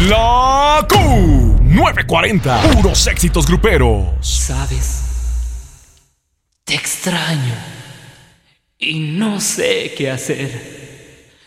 La Q940. Puros éxitos gruperos. Sabes, te extraño y no sé qué hacer.